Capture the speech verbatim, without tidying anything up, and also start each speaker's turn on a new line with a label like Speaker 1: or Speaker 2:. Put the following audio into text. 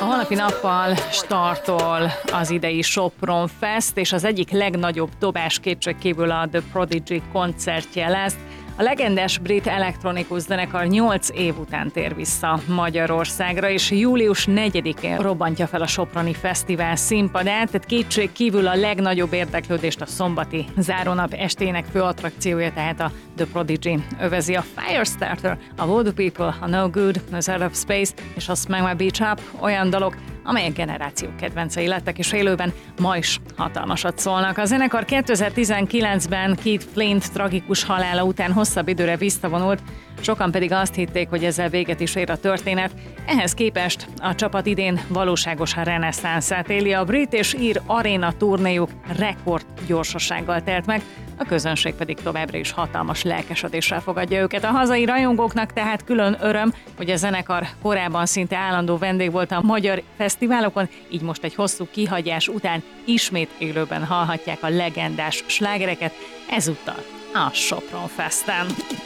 Speaker 1: holnapi nappal startol az idei Sopron Fest, és az egyik legnagyobb dobás kétség kívül a The Prodigy koncertje lesz. A legendás brit elektronikus zenekar nyolc év után tér vissza Magyarországra, és július negyedikén robbantja fel a Soproni Fesztivál színpadát, tehát kétség kívül a legnagyobb érdeklődést a szombati zárónap estének fő attrakciója, tehát a The Prodigy övezi. A Firestarter, a Voodoo People, a No Good, az Out of Space és a Smack My Beach Up olyan dalok, amelyek generációk kedvencei lettek, és élőben ma is hatalmasat szólnak. A zenekar kétezer-tizenkilencben Keith Flint tragikus halála után hosszabb időre visszavonult, sokan pedig azt hitték, hogy ezzel véget is ér a történet. Ehhez képest a csapat idén valóságos reneszánszát éli, a brit és ír aréna turnéjuk rekord gyorsasággal telt meg, a közönség pedig továbbra is hatalmas lelkesedéssel fogadja őket. A hazai rajongóknak tehát külön öröm, hogy a zenekar korábban szinte állandó vendég volt a magyar fesztiválokon, így most egy hosszú kihagyás után ismét élőben hallhatják a legendás slágereket, ezúttal a Sopron Festen.